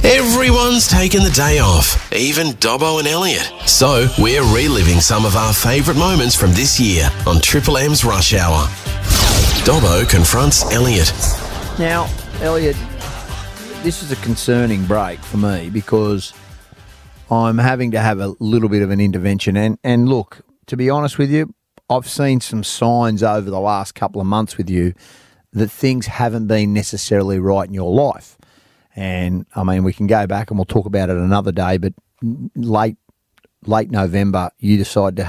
Everyone's taken the day off, even Dobbo and Elliot. So we're reliving some of our favourite moments from this year on Triple M's Rush Hour. Dobbo confronts Elliot. Now, Elliot, this is a concerning break for me because I'm having to have a little bit of an intervention. And look, to be honest with you, I've seen some signs over the last couple of months with you that things haven't been necessarily right in your life. And, I mean, we can go back and we'll talk about it another day, but late November, you decided to